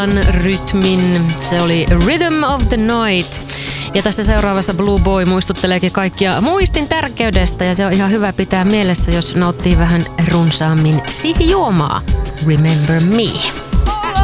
rytmin. Se oli Rhythm of the Night. Ja tässä seuraavassa Blue Boy muistutteleekin kaikkia muistin tärkeydestä ja se on ihan hyvä pitää mielessä, jos nauttii vähän runsaammin sihijuomaa. Remember me.